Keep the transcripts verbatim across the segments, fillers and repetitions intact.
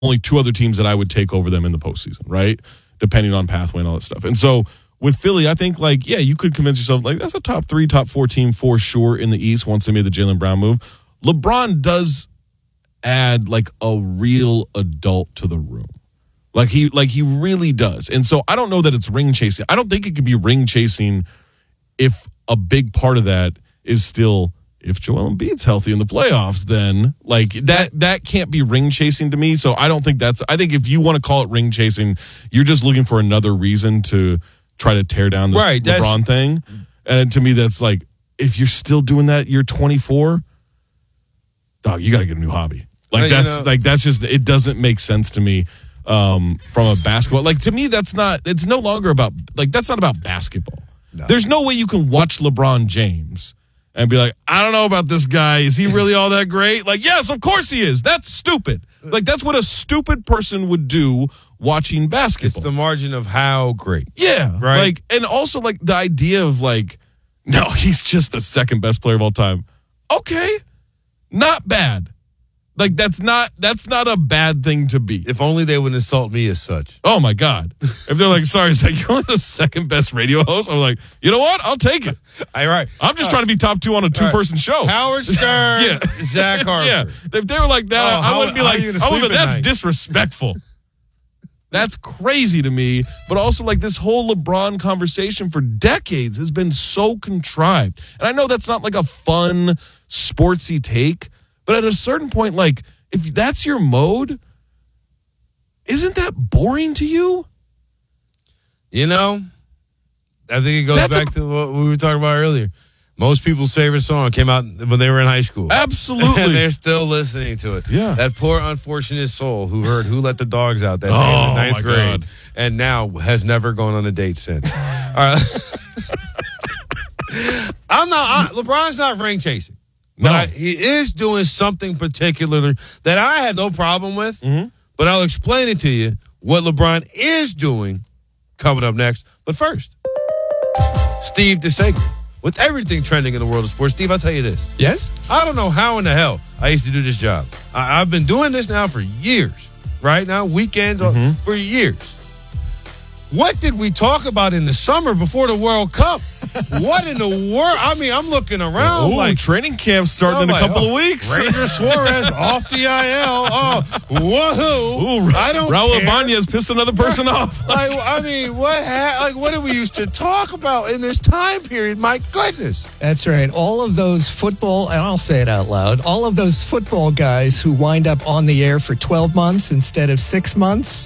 only two other teams that I would take over them in the postseason, right? Depending on pathway and all that stuff. And so with Philly, I think, like, yeah, you could convince yourself, like, that's a top three, top four team for sure in the East once they made the Jaylen Brown move. LeBron does add, like, a real adult to the room. Like, he like he really does. And so I don't know that it's ring chasing. I don't think it could be ring chasing if a big part of that is still, if Joel Embiid's healthy in the playoffs, then, like, that that can't be ring chasing to me. So I don't think that's, I think if you want to call it ring chasing, you're just looking for another reason to try to tear down this right, LeBron thing. And to me, that's like, if you're still doing that, you're twenty-four, dog, you got to get a new hobby. Like, well, that's you know, like that's just, it doesn't make sense to me um, from a basketball. Like, to me, that's not, it's no longer about, like, that's not about basketball. No. There's no way you can watch LeBron James and be like, I don't know about this guy. Is he really all that great? Like, yes, of course he is. That's stupid. Like, that's what a stupid person would do watching basketball. It's the margin of how great. Yeah. Right. Like, and also, like, the idea of, like, no, he's just the second best player of all time. Okay. Not bad. Like, that's not that's not a bad thing to be. If only they would insult me as such. Oh, my God. If they're like, sorry, it's like, you're only the second best radio host. I'm like, you know what? I'll take it. All right. I'm just uh, trying to be top two on a two-person right. show. Howard Stern, yeah. Zach Harper. Yeah. If they were like that, oh, I how, wouldn't be like, I would be, that's night? disrespectful. That's crazy to me. But also, like, this whole LeBron conversation for decades has been so contrived. And I know that's not like a fun, sportsy take. But at a certain point, like, if that's your mode, isn't that boring to you? You know, I think it goes that's back a, to what we were talking about earlier. Most people's favorite song came out when they were in high school. Absolutely. And they're still listening to it. Yeah. That poor unfortunate soul who heard Who Let the Dogs Out that day oh, in the ninth my grade God. and now has never gone on a date since. All right. I'm not, I, LeBron's not ring chasing. But no. I, he is doing something particular that I have no problem with, mm-hmm. but I'll explain it to you what LeBron is doing coming up next. But first, Steve DeSager. With everything trending in the world of sports, Steve, I'll tell you this. Yes? I don't know how in the hell I used to do this job. I, I've been doing this now for years, right now, weekends mm-hmm. for years. What did we talk about in the summer before the World Cup? What in the world? I mean, I'm looking around Ooh, like training camp starting in a like, couple oh, of weeks. Ranger Suarez off the I L. Oh, woohoo! Ooh, I don't Raul care. Ibanez pissed another person off. Like, I mean, what? Ha- like, what did we used to talk about in this time period? My goodness. That's right. All of those football, and I'll say it out loud. All of those football guys who wind up on the air for twelve months instead of six months.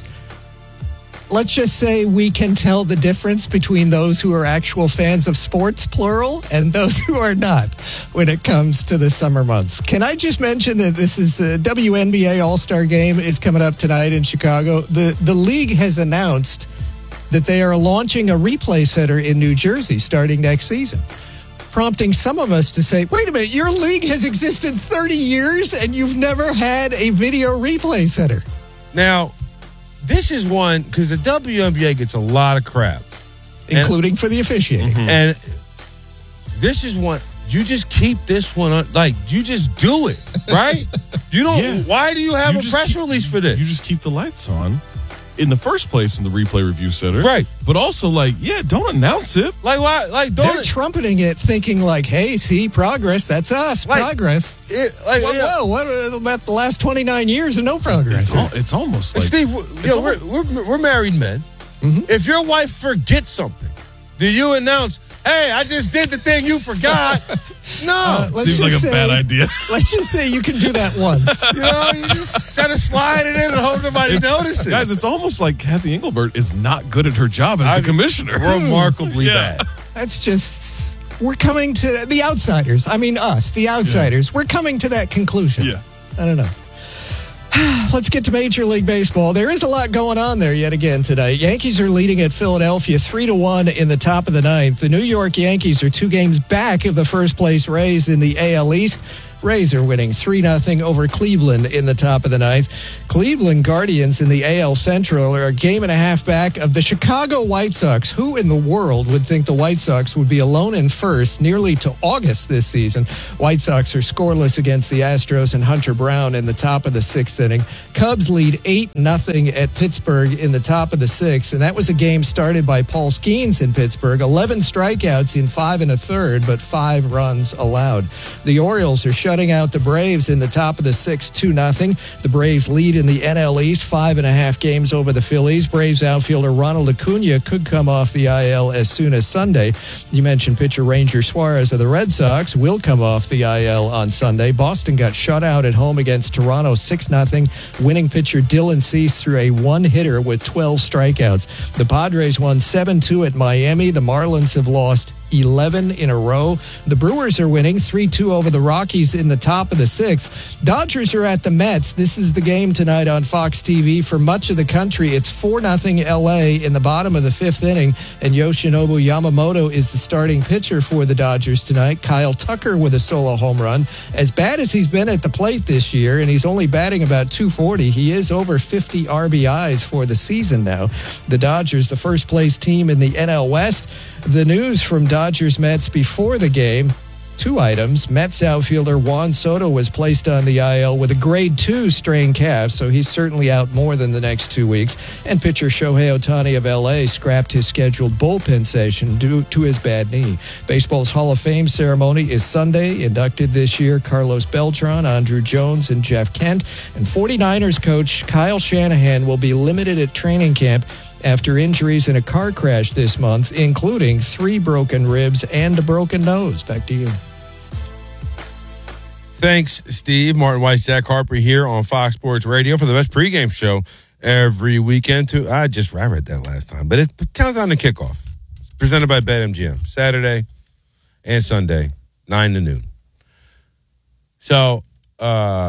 Let's just say we can tell the difference between those who are actual fans of sports, plural, and those who are not when it comes to the summer months. Can I just mention that this is a W N B A All-Star Game is coming up tonight in Chicago. The, the league has announced that they are launching a replay center in New Jersey starting next season, prompting some of us to say, wait a minute, your league has existed thirty years and you've never had a video replay center. Now, this is one, because the W N B A gets a lot of crap. Including and, for the officiating. Mm-hmm. And this is one, you just keep this one, on, like, you just do it, right? You don't, yeah. Why do you have you a press keep, release for this? You just keep the lights on in the first place in the replay review center. Right. But also, like, yeah, don't announce it. Like, why? Like, don't. They're trumpeting it, thinking, like, hey, see, progress, that's us, like, progress. It, like, whoa, yeah. whoa, what about the last twenty-nine years of no progress? It's, al- it's almost like. Steve, you know, we're, we're, we're married men. Mm-hmm. If your wife forgets something, do you announce, hey, I just did the thing you forgot? No. Uh, Seems like a say, bad idea. Let's just say you can do that once. You know, you just try to slide it in and hope nobody it's, notices. Guys, it's almost like Kathy Engelbert is not good at her job as I the commissioner. Remarkably yeah. bad. That's just, we're coming to the outsiders. I mean, us, the outsiders. Yeah. We're coming to that conclusion. Yeah. I don't know. Let's get to Major League Baseball. There is a lot going on there yet again today. Yankees are leading at Philadelphia three to one in the top of the ninth. The New York Yankees are two games back of the first place Rays in the A L East. Rays are winning three nothing over Cleveland in the top of the ninth. Cleveland Guardians in the A L Central are a game and a half back of the Chicago White Sox. Who in the world would think the White Sox would be alone in first nearly to August this season? White Sox are scoreless against the Astros and Hunter Brown in the top of the sixth inning. Cubs lead eight nothing at Pittsburgh in the top of the sixth, and that was a game started by Paul Skeens in Pittsburgh. eleven strikeouts in five and a third, but five runs allowed. The Orioles are shutting out the Braves in the top of the sixth, two nothing. The Braves lead in the N L East, five and a half games over the Phillies. Braves outfielder Ronald Acuna could come off the I L as soon as Sunday. You mentioned pitcher Ranger Suarez of the Red Sox will come off the I L on Sunday. Boston got shut out at home against Toronto, six nothing. Winning pitcher Dylan Cease threw a one-hitter with twelve strikeouts. The Padres won seven two at Miami. The Marlins have lost eleven in a row. The Brewers are winning three two over the Rockies in the top of the sixth. Dodgers are at the Mets. This is the game tonight on Fox T V. For much of the country, it's four nothing L A in the bottom of the fifth inning, and Yoshinobu Yamamoto is the starting pitcher for the Dodgers tonight. Kyle Tucker with a solo home run. As bad as he's been at the plate this year, and he's only batting about two forty, he is over fifty R B Is for the season now. The Dodgers, the first place team in the N L West. The news from Dodgers Mets before the game, two items. Mets outfielder Juan Soto was placed on the I L with a grade two strained calf, so he's certainly out more than the next two weeks. And pitcher Shohei Ohtani of L A scrapped his scheduled bullpen session due to his bad knee. Baseball's Hall of Fame ceremony is Sunday. Inducted this year Carlos Beltran, Andrew Jones, and Jeff Kent. And 49ers coach Kyle Shanahan will be limited at training camp after injuries in a car crash this month, including three broken ribs and a broken nose. Back to you. Thanks, Steve. Martin Weiss, Zach Harper here on Fox Sports Radio for the best pregame show every weekend. Too. I just I read that last time, but it counts down to kickoff. It's presented by BetMGM, Saturday and Sunday, nine to noon. So, uh,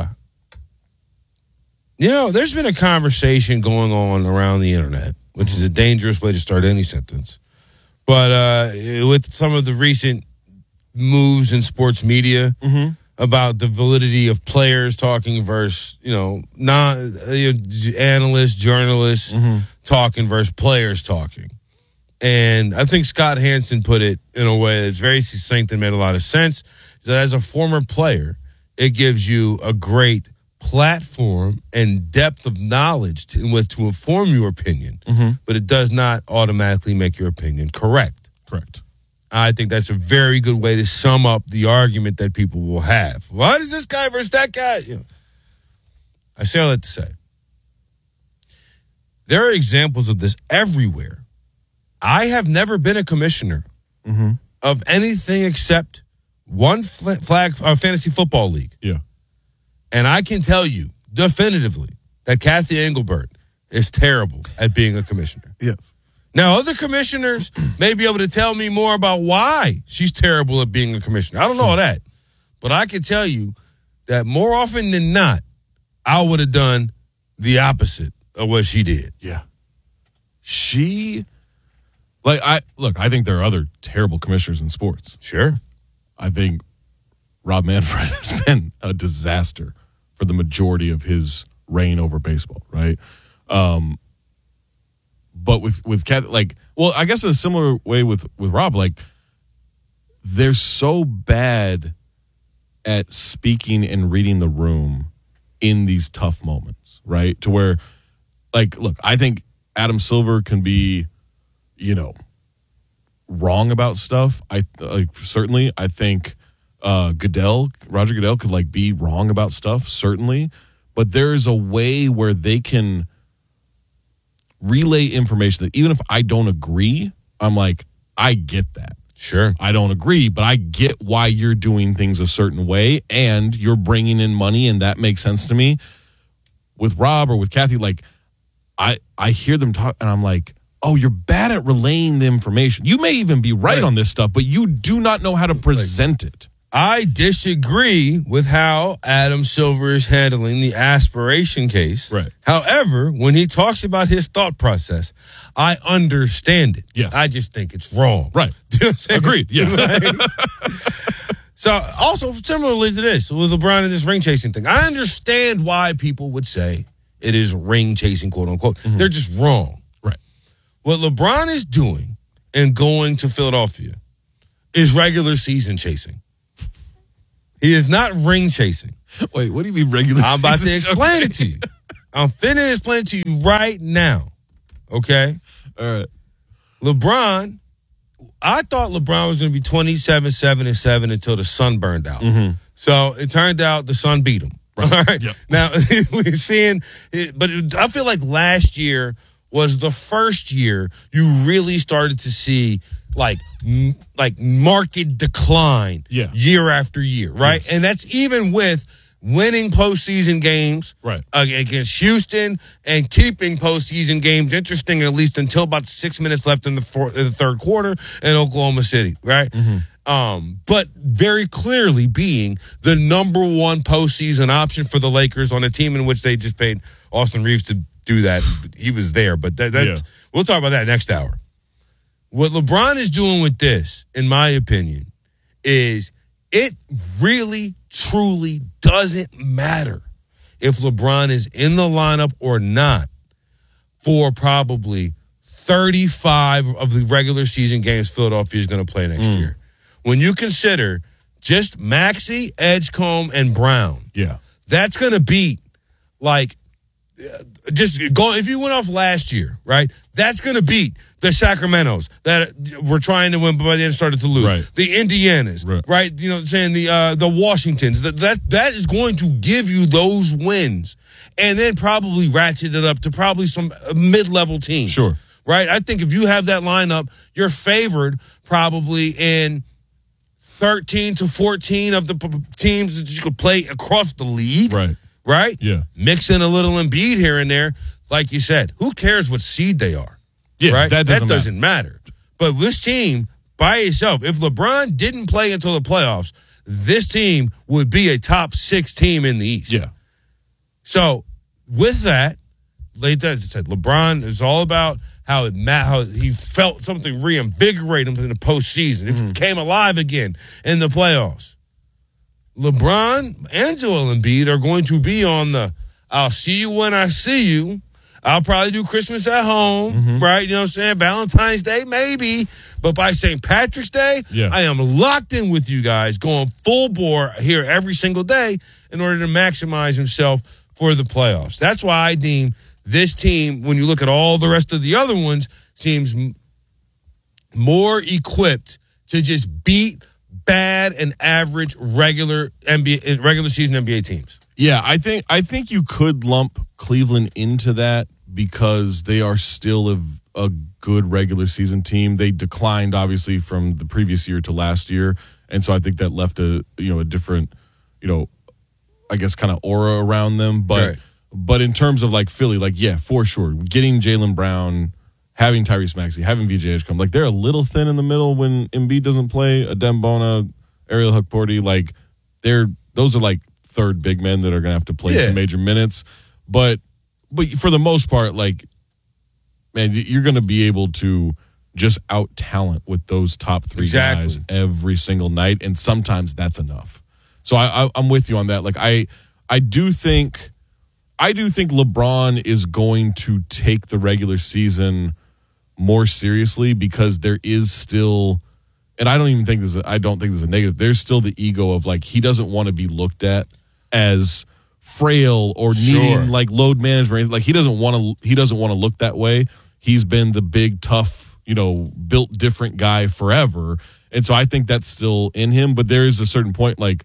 you know, there's been a conversation going on around the internet, which is a dangerous way to start any sentence. But uh, with some of the recent moves in sports media mm-hmm. about the validity of players talking versus, you know, non you know, analysts, journalists mm-hmm. talking versus players talking. And I think Scott Hansen put it in a way that's very succinct and made a lot of sense. That as a former player, it gives you a great platform and depth of knowledge to, with, to inform your opinion, mm-hmm. but it does not automatically make your opinion correct. Correct. I think that's a very good way to sum up the argument that people will have. What is this guy versus that guy? You know, I say all that to say, there are examples of this everywhere. I have never been a commissioner mm-hmm. of anything except one flag uh, fantasy football league. Yeah. And I can tell you definitively that Kathy Engelbert is terrible at being a commissioner. Yes. Now, other commissioners may be able to tell me more about why she's terrible at being a commissioner. I don't know that. But I can tell you that more often than not, I would have done the opposite of what she did. Yeah. She, like, I, look, I think there are other terrible commissioners in sports. Sure. I think Rob Manfred has been a disaster for the majority of his reign over baseball, right? Um, but with with Kat, like, well, I guess in a similar way with with Rob, like, they're so bad at speaking and reading the room in these tough moments, right? To where, like, look, I think Adam Silver can be, you know, wrong about stuff. I like certainly. I think. Uh, Goodell, Roger Goodell could like be wrong about stuff, certainly, but there is a way where they can relay information that even if I don't agree, I'm like, I get that. Sure. I don't agree, but I get why you're doing things a certain way and you're bringing in money and that makes sense to me. With Rob or with Kathy, like I, I hear them talk and I'm like, oh, you're bad at relaying the information. You may even be right, right. on this stuff, but you do not know how to present like, it. I disagree with how Adam Silver is handling the aspiration case. Right. However, when he talks about his thought process, I understand it. Yes. I just think it's wrong. Right. Do you know what I'm saying? Agreed. Yeah. Like, So, also, similarly to this, with LeBron and this ring chasing thing, I understand why people would say it is ring chasing, quote unquote. Mm-hmm. They're just wrong. Right. What LeBron is doing and going to Philadelphia is regular season chasing. He is not ring chasing. Wait, what do you mean regular I'm season? about to explain Okay. it to you. I'm finna explain it to you right now. Okay? All right. LeBron, I thought LeBron was going to be twenty-seven, seven, and seven until the sun burned out. Mm-hmm. So it turned out the sun beat him. Right. All right. Yep. Now, we're seeing, it, but it, I feel like last year was the first year you really started to see like m- like market decline Yeah. year after year, right? Yes. And that's even with winning postseason games Right. uh, against Houston and keeping postseason games interesting at least until about six minutes left in the fourth, in the third quarter in Oklahoma City, right? Mm-hmm. Um, but very clearly being the number one postseason option for the Lakers on a team in which they just paid Austin Reeves to do that. He was there, but that, that Yeah. we'll talk about that next hour. What LeBron is doing with this, in my opinion, is it really, truly doesn't matter if LeBron is in the lineup or not for probably thirty-five of the regular season games Philadelphia is going to play next Mm. year. When you consider just Maxey, Edgecombe, and Brown, Yeah. that's going to beat, like, uh, just going, if you went off last year, right, that's going to beat the Sacramentos that were trying to win, but by the end started to lose. Right. The Indianas, right. Right. You know what I'm saying? The uh, the Washingtons. That, that That is going to give you those wins and then probably ratchet it up to probably some mid-level teams. Sure. Right? I think if you have that lineup, you're favored probably in thirteen to fourteen of the p- p- teams that you could play across the league. Right. Right? Yeah. Mix in a little Embiid here and there. Like you said, who cares what seed they are? Yeah. Right? That doesn't, doesn't matter. But this team, by itself, if LeBron didn't play until the playoffs, this team would be a top six team in the East. matter. Yeah. So with that, like I said, LeBron is all about how it ma- how he felt something reinvigorate him in the postseason. It Mm-hmm. came alive again in the playoffs. LeBron and Joel Embiid are going to be on the I'll see you when I see you. I'll probably do Christmas at home, Mm-hmm. right? You know what I'm saying? Valentine's Day, maybe. But by Saint Patrick's Day, Yeah. I am locked in with you guys, going full bore here every single day in order to maximize himself for the playoffs. That's why I deem this team, when you look at all the rest of the other ones, seems m- more equipped to just beat bad and average regular N B A, regular season N B A teams. Yeah, I think I think you could lump Cleveland into that because they are still a, a good regular season team. They declined obviously from the previous year to last year, and so I think that left a you know a different you know I guess kind of aura around them. But Right. but in terms of like Philly, like yeah, for sure, getting Jaylen Brown, having Tyrese Maxey, having V J Edgecombe, like they're a little thin in the middle when Embiid doesn't play. Adem Bona, Ariel Hukporti, like they're those are like third big men that are going to have to play Yeah. some major minutes. But but for the most part, like man, you're going to be able to just out talent with those top three Exactly. guys every single night, and sometimes that's enough. So I, I, I'm with you on that. Like I I do think I do think LeBron is going to take the regular season more seriously because there is still, and I don't even think this is, I don't think this is a negative. There's still the ego of like he doesn't want to be looked at as frail or Sure. needing like load management. Like he doesn't want to he doesn't want to look that way. He's been the big tough, you know, built different guy forever. And so I think that's still in him, but there is a certain point like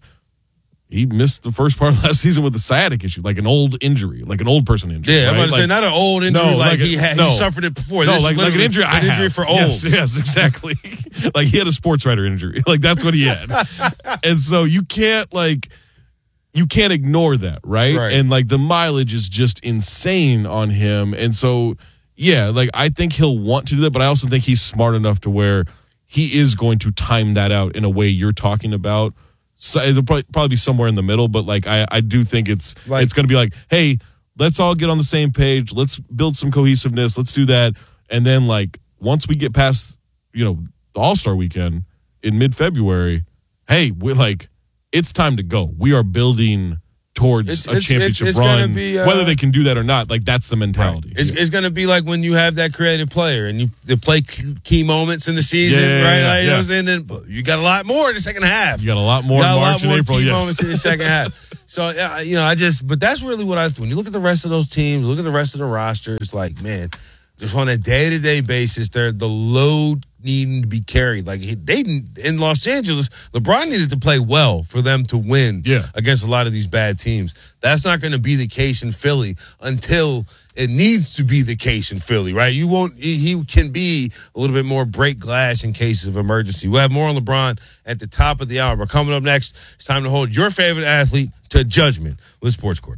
he missed the first part of last season with a sciatic issue, like an old injury, like an old person injury. Yeah, I'm right? about to say Like- not an old injury No, like, like a- he had, no. he suffered it before. No, This like, is like an literally injury I an injury have. for old. Yes, yes, exactly. Like he had a sports writer injury. Like that's what he had. And so you can't like you can't ignore that, right? Right. And like the mileage is just insane on him. And so yeah, like I think he'll want to do that, but I also think he's smart enough to where he is going to time that out in a way you're talking about. So it'll probably, probably be somewhere in the middle, but like I, I do think it's Like- it's going to be like, hey, let's all get on the same page. Let's build some cohesiveness. Let's do that, and then like once we get past you know the All Star weekend in mid February, hey, we like it's time to go. We are building towards It's- a it's- championship it's- it's gonna run. be, uh, Whether they can do that or not, like that's the mentality. It's, it's going to be like when you have that creative player and you they play key, key moments in the season, Yeah, yeah, right? yeah, like, you yeah. know what I'm saying? Then, but you got a lot more in the second half. You got a lot more You in got a lot March and more April, key yes. moments in the second half. So, yeah, you know, I just, but that's really what I, when you look at the rest of those teams, look at the rest of the roster, it's like, man, just on a day-to-day basis, they're the load needing to be carried. Like he, they in Los Angeles, LeBron needed to play well for them to win Yeah. against a lot of these bad teams. That's not going to be the case in Philly until it needs to be the case in Philly, right? You won't. He, he can be a little bit more break glass in cases of emergency. We'll have more on LeBron at the top of the hour. But coming up next, it's time to hold your favorite athlete to judgment with Sports Court.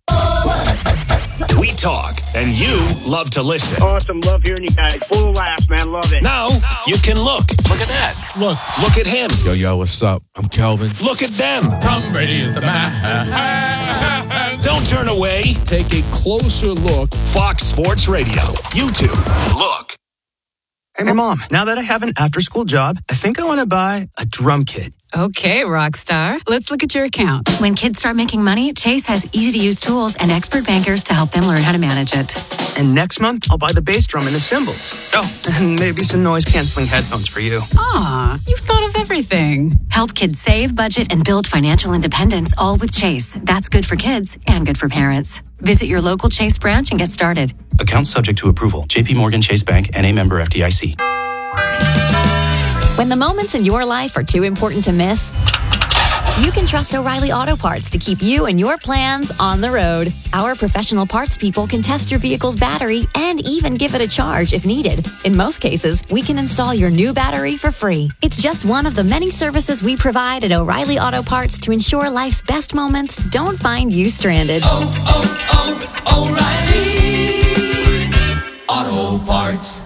We talk, and you love to listen. Awesome. Love hearing you guys. Full of laughs, man. Love it. Now you can look. Look at that. Look. Look at him. Yo, yo, what's up? I'm Kelvin. Look at them. Tom Brady is the man. Don't turn away. Take a closer look. Fox Sports Radio. YouTube. Look. Hey, Mom, now that I have an after-school job, I think I want to buy a drum kit. Okay, Rockstar. Let's look at your account. When kids start making money, Chase has easy-to-use tools and expert bankers to help them learn how to manage it. And next month, I'll buy the bass drum and the cymbals. Oh, and maybe some noise-canceling headphones for you. Aw, you've thought of everything. Help kids save, budget, and build financial independence, all with Chase. That's good for kids and good for parents. Visit your local Chase branch and get started. Account subject to approval. J P Morgan Chase Bank and a member F D I C. When the moments in your life are too important to miss, you can trust O'Reilly Auto Parts to keep you and your plans on the road. Our professional parts people can test your vehicle's battery and even give it a charge if needed. In most cases, we can install your new battery for free. It's just one of the many services we provide at O'Reilly Auto Parts to ensure life's best moments don't find you stranded. Oh, oh, oh, O'Reilly Auto Parts.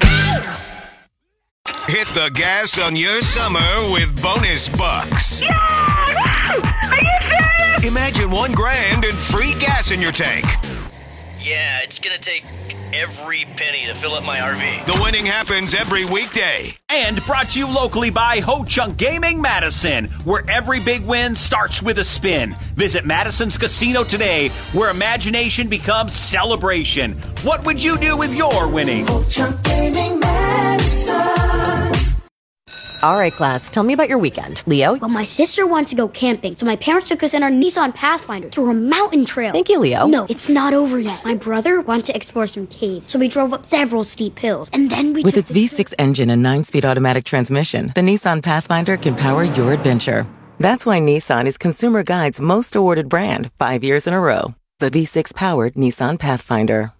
Hit the gas on your summer with bonus bucks. Yeah! Are you serious? Imagine one grand and free gas in your tank. Yeah, it's gonna take every penny to fill up my R V. The winning happens every weekday. And brought to you locally by Ho Chunk Gaming Madison, where every big win starts with a spin. Visit Madison's Casino today, where imagination becomes celebration. What would you do with your winning? Ho Chunk Gaming Madison. All right, class, tell me about your weekend. Leo? Well, my sister wants to go camping, so my parents took us in our Nissan Pathfinder through a mountain trail. Thank you, Leo. No, it's not over yet. My brother wanted to explore some caves, so we drove up several steep hills, and then we With took its V six engine and nine-speed automatic transmission, the Nissan Pathfinder can power your adventure. That's why Nissan is Consumer Guide's most awarded brand five years in a row. The V six-powered Nissan Pathfinder.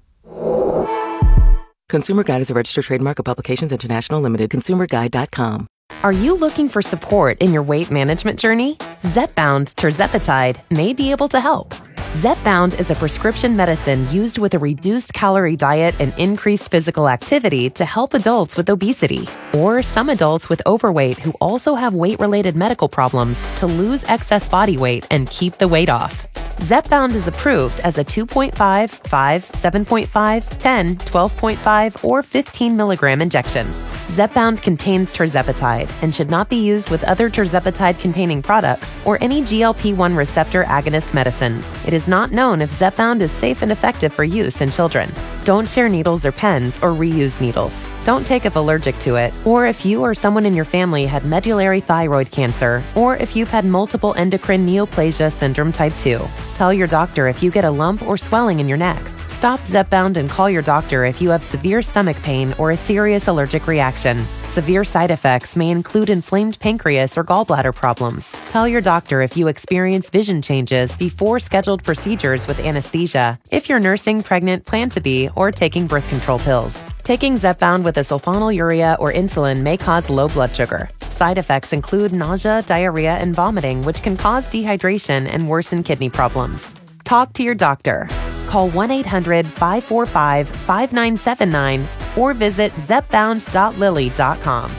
Consumer Guide is a registered trademark of Publications International Limited. consumer guide dot com. Are you looking for support in your weight management journey? Zepbound tirzepatide may be able to help. Zepbound is a prescription medicine used with a reduced calorie diet and increased physical activity to help adults with obesity or some adults with overweight who also have weight-related medical problems to lose excess body weight and keep the weight off. Zepbound is approved as a two point five, five, seven point five, ten, twelve point five, or fifteen milligram injection. Zepbound contains tirzepatide and should not be used with other tirzepatide-containing products or any G L P one receptor agonist medicines. It is not known if Zepbound is safe and effective for use in children. Don't share needles or pens or reuse needles. Don't take if allergic to it, or if you or someone in your family had medullary thyroid cancer, or if you've had multiple endocrine neoplasia syndrome type two. Tell your doctor if you get a lump or swelling in your neck. Stop Zepbound and call your doctor if you have severe stomach pain or a serious allergic reaction. Severe side effects may include inflamed pancreas or gallbladder problems. Tell your doctor if you experience vision changes before scheduled procedures with anesthesia, if you're nursing, pregnant, plan to be, or taking birth control pills. Taking Zepbound with a sulfonylurea or insulin may cause low blood sugar. Side effects include nausea, diarrhea, and vomiting, which can cause dehydration and worsen kidney problems. Talk to your doctor. Call one eight hundred, five four five, five nine seven nine or visit zepbound dot lilly dot com.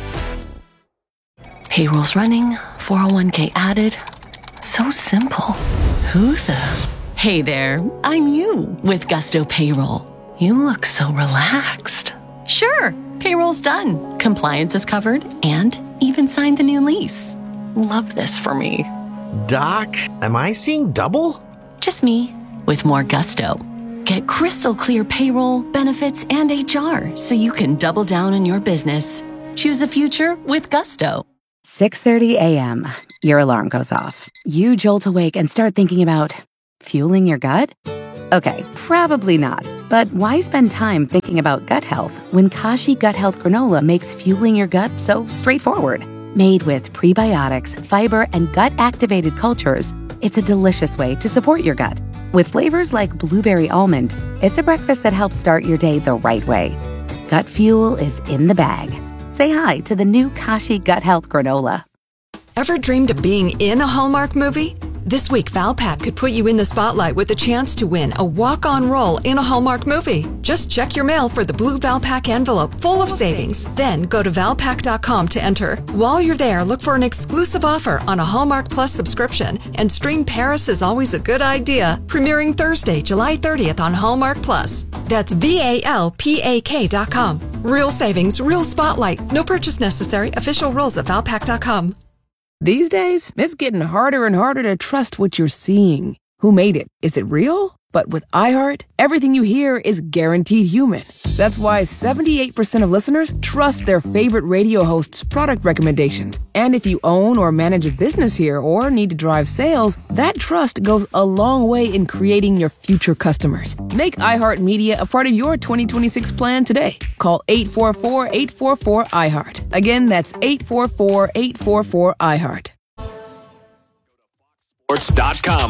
Payroll's running, four oh one k added. So simple. Who the? Hey there, I'm you with Gusto Payroll. You look so relaxed. Sure, payroll's done. Compliance is covered and even signed the new lease. Love this for me. Doc, am I seeing double? Just me, with more gusto. Get crystal clear payroll, benefits, and H R so you can double down on your business. Choose a future with gusto. six thirty a.m. Your alarm goes off. You jolt awake and start thinking about fueling your gut? Okay, probably not. But why spend time thinking about gut health when Kashi Gut Health Granola makes fueling your gut so straightforward? Made with prebiotics, fiber, and gut-activated cultures, it's a delicious way to support your gut. With flavors like blueberry almond, it's a breakfast that helps start your day the right way. Gut fuel is in the bag. Say hi to the new Kashi Gut Health Granola. Ever dreamed of being in a Hallmark movie? This week, Valpak could put you in the spotlight with a chance to win a walk-on role in a Hallmark movie. Just check your mail for the blue Valpak envelope full of savings. Then go to valpak dot com to enter. While you're there, look for an exclusive offer on a Hallmark Plus subscription and stream Paris is Always a Good Idea, premiering Thursday, July thirtieth on Hallmark Plus. That's V A L P A K dot com. Real savings, real spotlight. No purchase necessary. Official rules at valpak dot com. These days, it's getting harder and harder to trust what you're seeing. Who made it? Is it real? But with iHeart, everything you hear is guaranteed human. That's why seventy-eight percent of listeners trust their favorite radio host's product recommendations. And if you own or manage a business here or need to drive sales, that trust goes a long way in creating your future customers. Make iHeartMedia a part of your twenty twenty-six plan today. Call eight four four, eight four four, iHeart. Again, that's eight four four, eight four four, iHeart. Sports dot com.